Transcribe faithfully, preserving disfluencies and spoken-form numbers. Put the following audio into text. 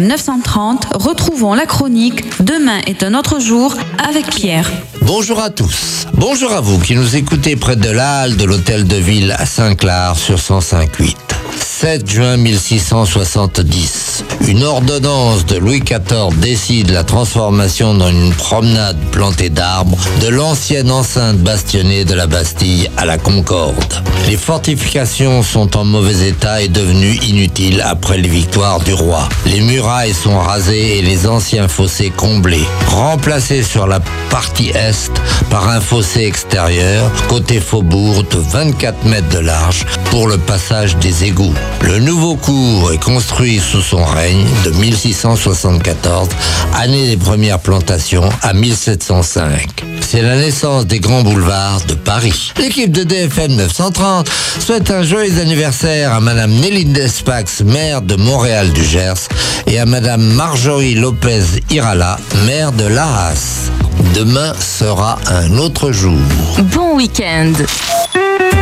M neuf cent trente, retrouvons la chronique Demain est un autre jour avec Pierre. Bonjour à tous. Bonjour à vous qui nous écoutez près de la halle de l'hôtel de ville à Saint-Clar sur cent cinq virgule huit. sept juin mille six cent soixante-dix, une ordonnance de Louis quatorze décide la transformation dans une promenade plantée d'arbres de l'ancienne enceinte bastionnée de la Bastille à la Concorde. Les fortifications sont en mauvais état et devenues inutiles après les victoires du roi. Les murailles sont rasées et les anciens fossés comblés, remplacés sur la partie est par un fossé extérieur, côté faubourg de vingt-quatre mètres de large pour le passage des égouts. Le nouveau cours est construit sous son règne de mille six cent soixante-quatorze, année des premières plantations, à mille sept cent cinq. C'est la naissance des grands boulevards de Paris. L'équipe de D F M neuf cent trente souhaite un joyeux anniversaire à Madame Nelly Despax, maire de Montréal-du-Gers, et à Madame Marjorie Lopez-Irala, maire de Laas. Demain sera un autre jour. Bon week-end.